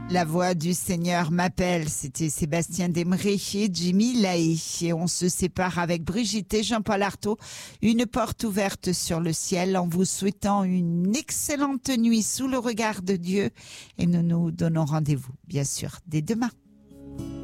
La voix du Seigneur m'appelle. C'était Sébastien Demry et Jimmy Lahaye. Et on se sépare avec Brigitte et Jean-Paul Artaud. Une porte ouverte sur le ciel en vous souhaitant une excellente nuit sous le regard de Dieu. Et nous nous donnons rendez-vous, bien sûr, dès demain.